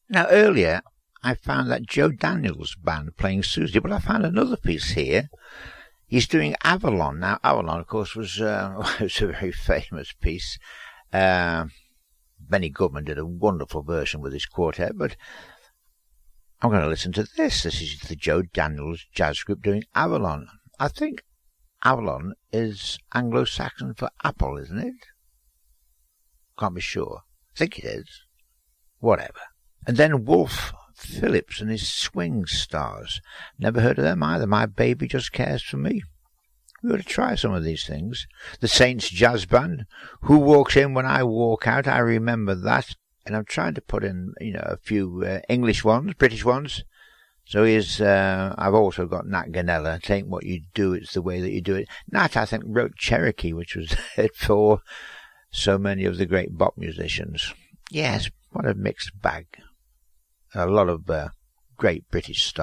Now, earlier, I found that Joe Daniels' band playing Susie, but I found another piece here. He's doing Avalon. Now, Avalon, of course, was was a very famous piece. Benny Goodman did a wonderful version with his quartet, but I'm going to listen to this. This is the Joe Daniels Jazz Group doing Avalon. I think Avalon is Anglo-Saxon for apple, isn't it? Can't be sure. I think it is. Whatever. And then Wolf Phillips and his Swing Stars. Never heard of them either. My Baby Just Cares for Me. We ought to try some of these things. The Saints Jazz Band. Who Walks In When I Walk Out. I remember that. And I'm trying to put in, a few English ones, British ones. So here's, I've also got Nat Ganella. It ain't what you do, it's the way that you do it. Nat, I think, wrote Cherokee, which was it for so many of the great bop musicians. Yes, what a mixed bag. A lot of great British stars.